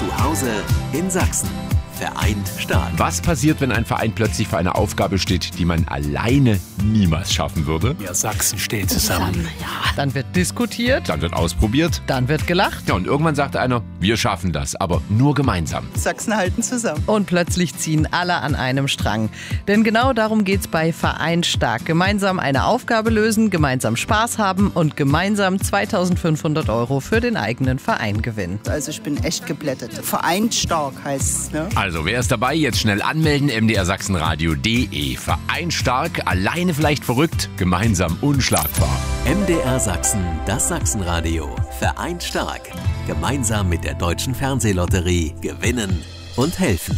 Zu Hause in Sachsen. Vereint stark. Was passiert, wenn ein Verein plötzlich vor einer Aufgabe steht, die man alleine niemals schaffen würde? Ja, Sachsen steht zusammen. Dann wird diskutiert, Dann wird ausprobiert. dann wird gelacht Ja, und irgendwann sagt einer, wir schaffen das, aber nur gemeinsam. Sachsen halten zusammen. und plötzlich ziehen alle an einem Strang. Denn genau darum geht's bei Vereint stark. Gemeinsam eine Aufgabe lösen, gemeinsam Spaß haben und gemeinsam 2.500 € für den eigenen Verein gewinnen. Also ich bin echt geblättert. Vereint stark heißt es, ne? Also, wer ist dabei? Jetzt schnell anmelden, mdrsachsenradio.de. Vereint stark, alleine vielleicht verrückt, gemeinsam unschlagbar. MDR Sachsen, das Sachsenradio. Vereint stark. Gemeinsam mit der Deutschen Fernsehlotterie gewinnen und helfen.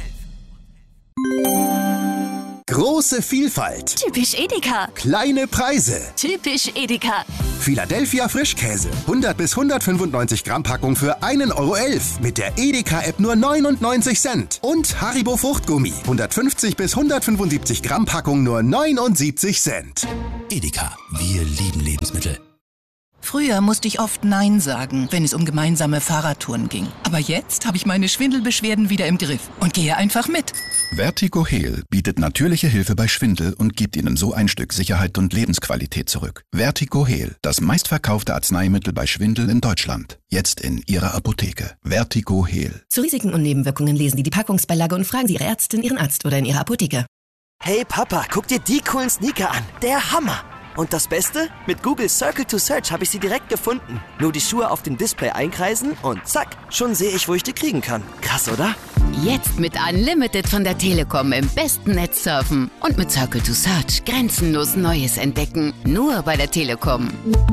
Große Vielfalt, Typisch Edeka. kleine Preise. Typisch Edeka. Philadelphia Frischkäse, 100 bis 195 Gramm Packung für 1,11 € mit der Edeka-App nur 99 Cent. Und Haribo Fruchtgummi, 150 bis 175 Gramm Packung nur 79 Cent. Edeka, wir lieben Lebensmittel. Früher musste ich oft Nein sagen, wenn es um gemeinsame Fahrradtouren ging. Aber jetzt habe ich meine Schwindelbeschwerden wieder im Griff und gehe einfach mit. Vertigo Heal bietet natürliche Hilfe bei Schwindel und gibt Ihnen so ein Stück Sicherheit und Lebensqualität zurück. Vertigo Heal, das meistverkaufte Arzneimittel bei Schwindel in Deutschland. Jetzt in Ihrer Apotheke. Vertigo Heal. Zu Risiken und Nebenwirkungen lesen Sie die Packungsbeilage und fragen Sie Ihre Ärztin, Ihren Arzt oder in Ihrer Apotheke. Hey Papa, guck dir die coolen Sneaker an. Der Hammer. Und das Beste? Mit Google Circle to Search habe ich sie direkt gefunden. Nur die Schuhe auf dem Display einkreisen und zack, schon sehe ich, wo ich die kriegen kann. Krass, oder? Jetzt mit Unlimited von der Telekom im besten Netz surfen. Und mit Circle to Search grenzenlos Neues entdecken. Nur bei der Telekom.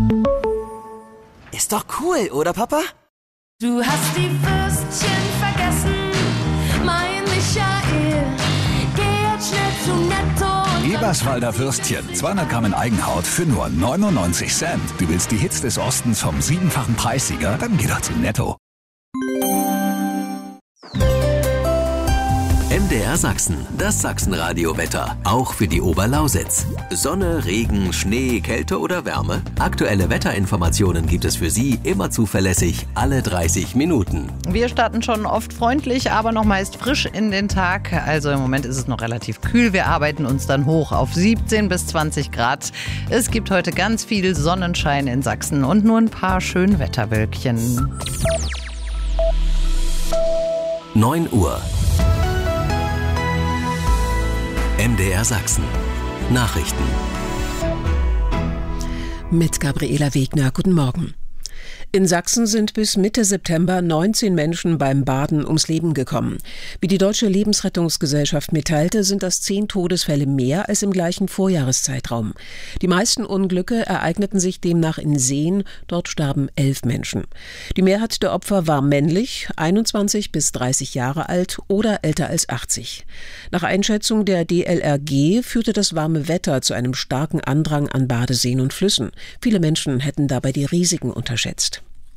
Ist doch cool, oder Papa? Du hast die Würstchen vergessen, mein Michael. Geh jetzt schnell zu Netto. Eberswalder Würstchen, 200 Gramm in Eigenhaut für nur 99 Cent. Du willst die Hits des Ostens vom 7-fachen Preissieger? Dann geh doch zu Netto. MDR Sachsen, das Sachsenradio-Wetter. Auch für die Oberlausitz. Sonne, Regen, Schnee, Kälte oder Wärme? Aktuelle Wetterinformationen gibt es für Sie immer zuverlässig alle 30 Minuten. Wir starten schon oft freundlich, aber noch meist frisch in den Tag. Also im Moment ist es noch relativ kühl. Wir arbeiten uns dann hoch auf 17 bis 20 Grad. Es gibt heute ganz viel Sonnenschein in Sachsen und nur ein paar Schönwetterwölkchen. 9 Uhr. MDR Sachsen. Nachrichten. Mit Gabriela Wegner. Guten Morgen. In Sachsen sind bis Mitte September 19 Menschen beim Baden ums Leben gekommen. Wie die Deutsche Lebensrettungsgesellschaft mitteilte, sind das 10 Todesfälle mehr als im gleichen Vorjahreszeitraum. Die meisten Unglücke ereigneten sich demnach in Seen. Dort starben 11 Menschen. Die Mehrheit der Opfer war männlich, 21 bis 30 Jahre alt oder älter als 80. Nach Einschätzung der DLRG führte das warme Wetter zu einem starken Andrang an Badeseen und Flüssen. Viele Menschen hätten dabei die Risiken unterschätzt.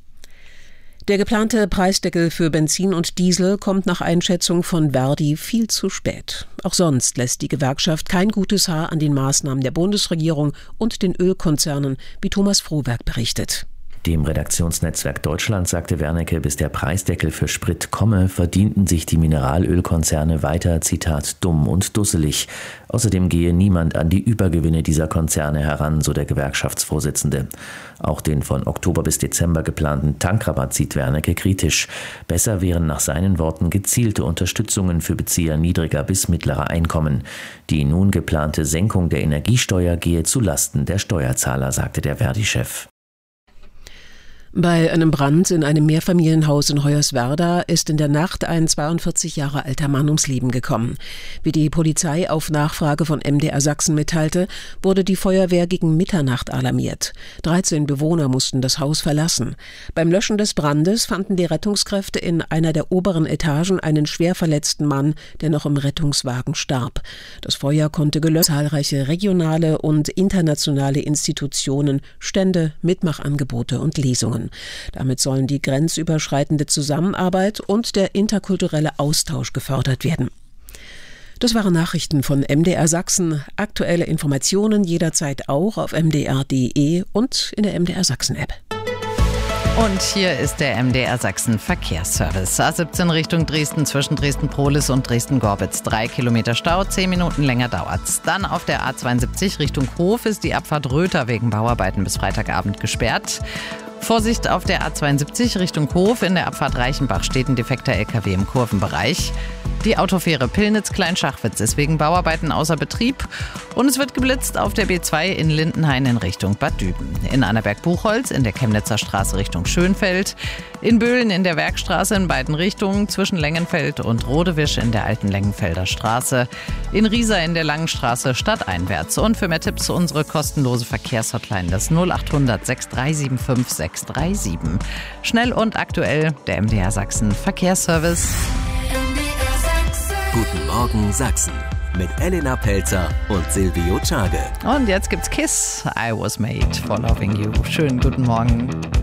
Der geplante Preisdeckel für Benzin und Diesel kommt nach Einschätzung von Verdi viel zu spät. Auch sonst lässt die Gewerkschaft kein gutes Haar an den Maßnahmen der Bundesregierung und den Ölkonzernen, wie Thomas Frohberg berichtet. Dem Redaktionsnetzwerk Deutschland sagte Wernicke, bis der Preisdeckel für Sprit komme, verdienten sich die Mineralölkonzerne weiter, Zitat, dumm und dusselig. Außerdem gehe niemand an die Übergewinne dieser Konzerne heran, so der Gewerkschaftsvorsitzende. Auch den von Oktober bis Dezember geplanten Tankrabatt sieht Wernicke kritisch. Besser wären nach seinen Worten gezielte Unterstützungen für Bezieher niedriger bis mittlerer Einkommen. Die nun geplante Senkung der Energiesteuer gehe zu Lasten der Steuerzahler, sagte der Verdi-Chef. Bei einem Brand in einem Mehrfamilienhaus in Hoyerswerda ist in der Nacht ein 42 Jahre alter Mann ums Leben gekommen. Wie die Polizei auf Nachfrage von MDR Sachsen mitteilte, wurde die Feuerwehr gegen Mitternacht alarmiert. 13 Bewohner mussten das Haus verlassen. Beim Löschen des Brandes fanden die Rettungskräfte in einer der oberen Etagen einen schwer verletzten Mann, der noch im Rettungswagen starb. Das Feuer konnte gelöscht. Zahlreiche regionale und internationale Institutionen, Stände, Mitmachangebote und Lesungen. Damit sollen die grenzüberschreitende Zusammenarbeit und der interkulturelle Austausch gefördert werden. Das waren Nachrichten von MDR Sachsen. Aktuelle Informationen jederzeit auch auf mdr.de und in der MDR Sachsen App. Und hier ist der MDR Sachsen Verkehrsservice. A17 Richtung Dresden zwischen Dresden-Prohlis und Dresden-Gorbitz. 3 Kilometer Stau, 10 Minuten länger dauert's. Dann auf der A72 Richtung Hof ist die Abfahrt Röther wegen Bauarbeiten bis Freitagabend gesperrt. Vorsicht auf der A72 Richtung Hof. In der Abfahrt Reichenbach steht ein defekter LKW im Kurvenbereich. Die Autofähre Pillnitz-Kleinschachwitz ist wegen Bauarbeiten außer Betrieb. Und es wird geblitzt auf der B2 in Lindenhain in Richtung Bad Düben. In Annaberg-Buchholz in der Chemnitzer Straße Richtung Schönfeld. In Böhlen in der Werkstraße in beiden Richtungen zwischen Lengenfeld und Rodewisch in der alten Lengenfelder Straße. In Riesa in der Langen Straße stadteinwärts. Und für mehr Tipps unsere kostenlose Verkehrshotline, das 0800 6375 637. Schnell und aktuell, der MDR Sachsen Verkehrsservice. Guten Morgen Sachsen mit Elena Pelzer und Silvio Czage. Und jetzt gibt's KISS, I Was Made for Loving You. Schönen guten Morgen.